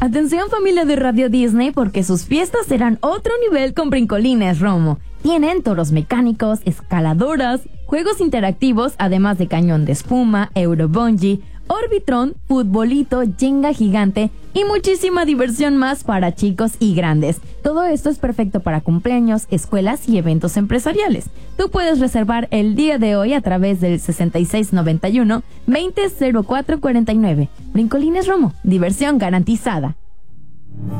Atención familia de Radio Disney porque sus fiestas serán otro nivel con Brincolines Romo. Tienen toros mecánicos, escaladoras, juegos interactivos, además de cañón de espuma, Eurobungee, Orbitron, futbolito, Jenga gigante y muchísima diversión más para chicos y grandes. Todo esto es perfecto para cumpleaños, escuelas y eventos empresariales. Tú puedes reservar el día de hoy a través del 6691-200449. Brincolines Romo, diversión garantizada.